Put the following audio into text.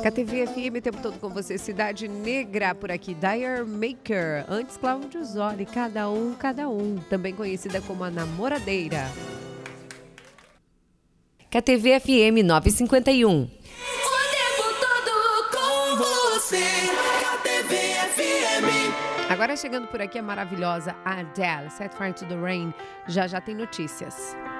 KTV FM, o tempo todo com você. Cidade Negra por aqui. Dyer Maker. Antes, Cláudio Zoli. Cada um. Também conhecida como a namoradeira. KTV FM 951. O tempo todo com você. KTV FM. Agora chegando por aqui a maravilhosa Adele. Set Fire to the Rain. Já tem notícias.